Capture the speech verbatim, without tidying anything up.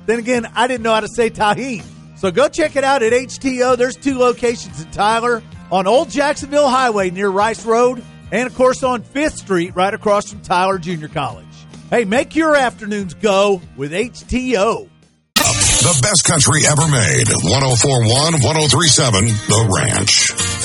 Then again, I didn't know how to say Tajín. So go check it out at H T O. There's two locations in Tyler, on Old Jacksonville Highway near Rice Road, and, of course, on fifth Street right across from Tyler Junior College. Hey, make your afternoons go with H T O. The best country ever made. one oh four point one, one oh three point seven The Ranch.